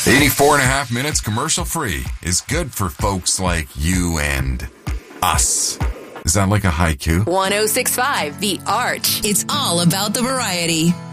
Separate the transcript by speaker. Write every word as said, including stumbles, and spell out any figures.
Speaker 1: eighty-four and a half minutes commercial free is good for folks like you and us. Is that like a haiku?
Speaker 2: one oh six point five The Arch.
Speaker 3: It's all about the variety.